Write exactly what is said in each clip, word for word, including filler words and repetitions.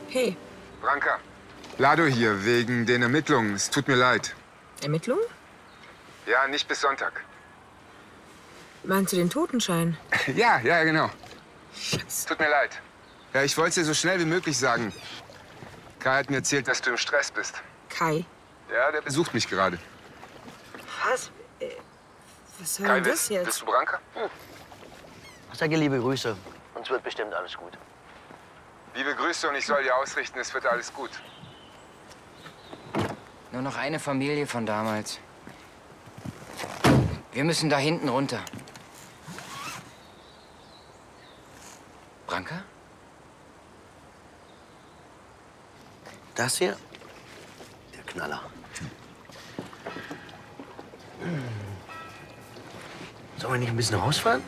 Hey. Branka, Lado hier, wegen den Ermittlungen. Es tut mir leid. Ermittlungen? Ja, nicht bis Sonntag. Meinst du den Totenschein? Ja, ja, genau. Schatz. Tut mir leid. Ja, ich wollte es dir so schnell wie möglich sagen. Kai hat mir erzählt, dass du im Stress bist. Kai? Ja, der besucht mich gerade. Was? Äh, was soll Kai, denn das willst, jetzt? willst du Branka? Hm. Ich sage liebe Grüße. Uns wird bestimmt alles gut. Liebe Grüße und ich soll dir ausrichten, es wird alles gut. Nur noch eine Familie von damals. Wir müssen da hinten runter. Branka? Das hier? Der Knaller. Sollen wir nicht ein bisschen rausfahren?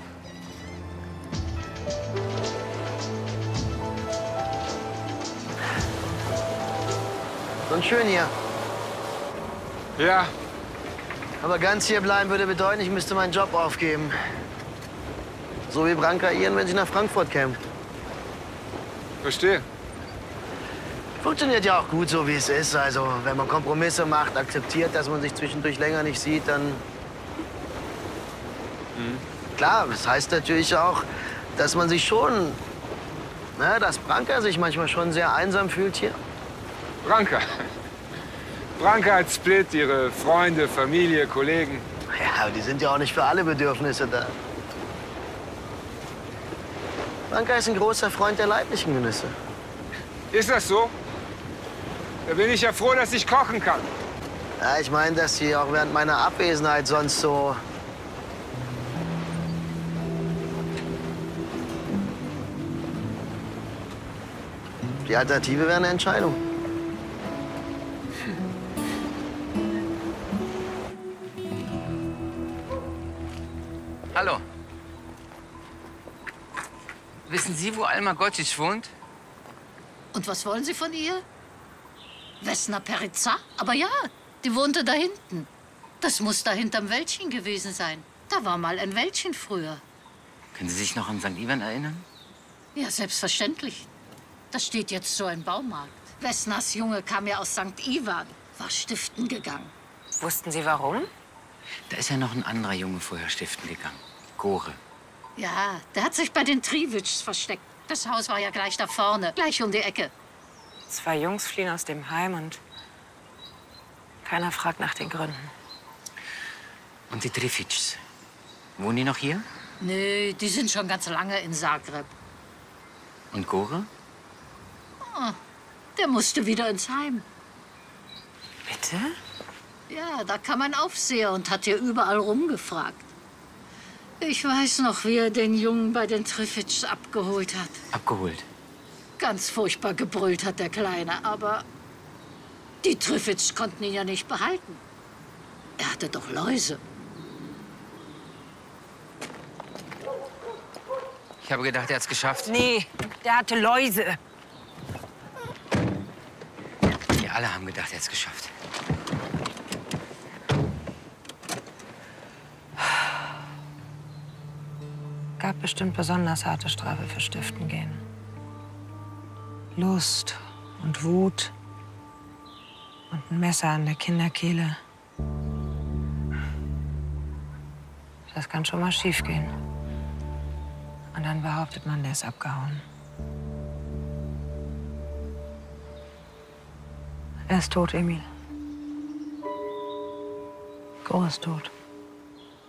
Und schön hier. Ja. Aber ganz hier bleiben würde bedeuten, ich müsste meinen Job aufgeben. So wie Branka ihren, wenn sie nach Frankfurt käme. Verstehe. Funktioniert ja auch gut, so wie es ist. Also, wenn man Kompromisse macht, akzeptiert, dass man sich zwischendurch länger nicht sieht, dann... Mhm. Klar, das heißt natürlich auch, dass man sich schon... Na, dass Branka sich manchmal schon sehr einsam fühlt hier. Branka. Branka hat Split, ihre Freunde, Familie, Kollegen. Ja, aber die sind ja auch nicht für alle Bedürfnisse da. Branka ist ein großer Freund der leiblichen Genüsse. Ist das so? Da bin ich ja froh, dass ich kochen kann. Ja, ich meine, dass sie auch während meiner Abwesenheit sonst so... Die Alternative wäre eine Entscheidung. Hallo. Wissen Sie, wo Alma Gocic wohnt? Und was wollen Sie von ihr? Vesna Perica? Aber ja, die wohnte da hinten. Das muss da hinterm Wäldchen gewesen sein. Da war mal ein Wäldchen früher. Können Sie sich noch an Sankt Ivan erinnern? Ja, selbstverständlich. Da steht jetzt so ein Baumarkt. Vesnas Junge kam ja aus Sankt Ivan, war stiften gegangen. Wussten Sie warum? Da ist ja noch ein anderer Junge vorher stiften gegangen. Gore. Ja, der hat sich bei den Triwitschs versteckt. Das Haus war ja gleich da vorne, gleich um die Ecke. Zwei Jungs fliehen aus dem Heim und keiner fragt nach den Gründen. Und die Trifics. Wohnen die noch hier? Nee, die sind schon ganz lange in Zagreb. Und Gore? Oh, der musste wieder ins Heim. Bitte? Ja, da kam ein Aufseher und hat hier überall rumgefragt. Ich weiß noch, wie er den Jungen bei den Trifics abgeholt hat. Abgeholt? Ganz furchtbar gebrüllt hat der Kleine, aber die Trifics konnten ihn ja nicht behalten. Er hatte doch Läuse. Ich habe gedacht, er hat's geschafft. Nee, der hatte Läuse. Wir alle haben gedacht, er hat's geschafft. Gab bestimmt besonders harte Strafe für Stiften gehen. Lust und Wut und ein Messer an der Kinderkehle. Das kann schon mal schief gehen. Und dann behauptet man, der ist abgehauen. Er ist tot, Emil. Gore ist tot.